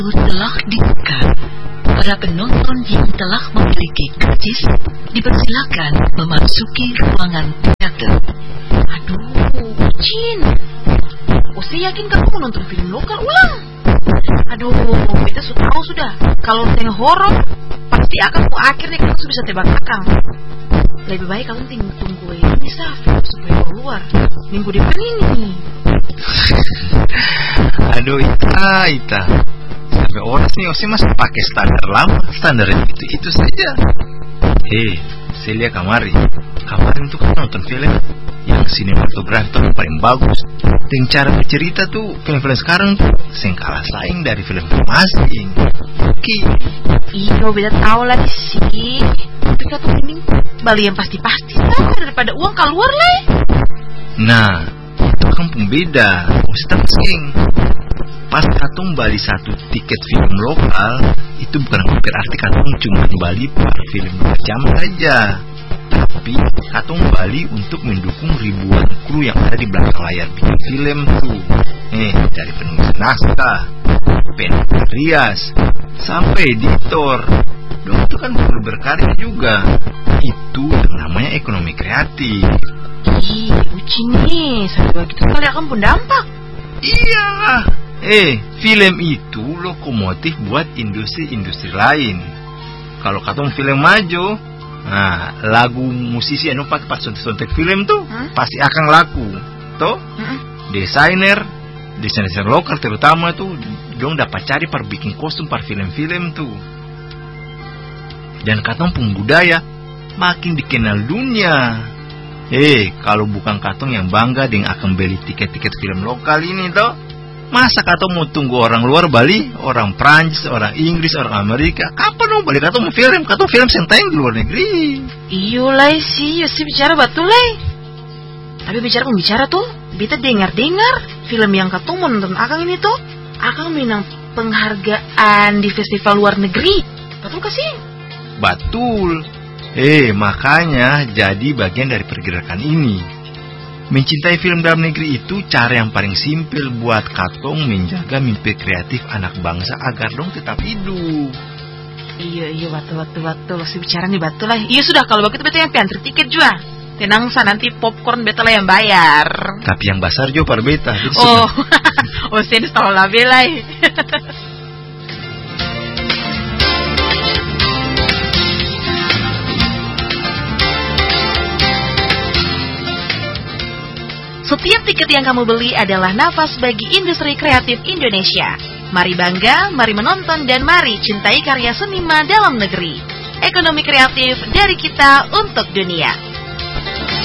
telah dibuka. Para penonton yang telah memiliki karcis dipersilakan memasuki ruangan teater. Aduh, Cin. Saya yakin kamu mau nonton film lokal ulang. Aduh, beta sudah tahu sudah. Kalau tengah horor, pasti akan akhirnya kamu bisa tebak akang. Lebih baik kamu tunggu ini film supaya keluar minggu depan ini. Aduh, Ita. Sampai orang nih, Ose masih pakai standar lama, standar itu saja. Celia kemarin tuh kan nonton film yang sinematografi tuh paling bagus. Dan cara bercerita tuh film-film sekarang tuh sing kalah saing dari film asing. Oke. Iya, beda tahu lah sih. Tapi kata ini Bali yang pasti tahu daripada uang keluar lah. Nah, itu kan pembeda. Mesti tersing. Pas katong bali satu tiket film lokal, itu bukan berarti katong cuma bali per film 2 jam saja. Tapi katong bali untuk mendukung ribuan kru yang ada di belakang layar bikin film tuh. Dari penulis naskah, rias, sampai editor. Dong itu kan perlu berkarya juga. Itu yang namanya ekonomi kreatif. Uci nih, sampai begitu kali akan pun dampak. Iyalah. Film itu lokomotif buat industri-industri lain. Kalau katong film maju, lagu musisi anu pakai pas sontek film tuh pasti akan laku. Toh? Desainer lokal terutama tuh dong dapat cari per bikin kostum per film-film tuh. Dan katong pun budaya makin dikenal dunia. Kalau bukan katong yang bangga dengan akan beli tiket-tiket film lokal ini toh, masa katong mau tunggu orang luar Bali, orang Prancis, orang Inggris, orang Amerika? Kapan mau balik katong mau film? Katong film senteng di luar negeri. Iyo lah sih, bicara betul lah. Tapi bicara tuh, beta dengar film yang katong mau nonton akang ini tuh, akang menang penghargaan di festival luar negeri. Betul kasih? Betul. Makanya jadi bagian dari pergerakan ini. Mencintai film dalam negeri itu cara yang paling simpel buat katong menjaga mimpi kreatif anak bangsa agar dong tetap hidup. Iya, betul. Si bicara nih betul lah. Iya sudah, kalau begitu beta yang piantar tiket juga. Tenang sa, nanti popcorn beta lah yang bayar. Tapi yang besar juga par beta. Sen tahu lah belai. Setiap tiket yang kamu beli adalah nafas bagi industri kreatif Indonesia. Mari bangga, mari menonton, dan mari cintai karya seniman dalam negeri. Ekonomi kreatif dari kita untuk dunia.